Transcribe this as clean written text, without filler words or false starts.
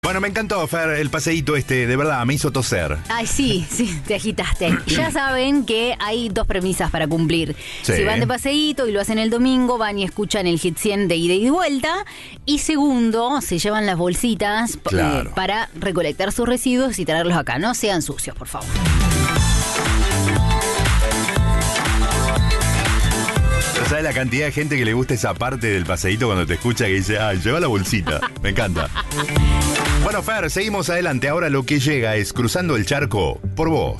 Bueno, me encantó, Fer, el paseíto de verdad, me hizo toser. Ay, sí, te agitaste. Ya saben que hay dos premisas para cumplir. Sí. Si van de paseíto y lo hacen el domingo, van y escuchan el Hit 100 de ida y vuelta. Y segundo, se llevan las bolsitas Claro. para recolectar sus residuos y traerlos acá. No sean sucios, por favor. ¿Sabes la cantidad de gente que le gusta esa parte del paseíto cuando te escucha que dice, lleva la bolsita? Me encanta. Bueno, Fer, seguimos adelante. Ahora lo que llega es Cruzando el Charco por vos.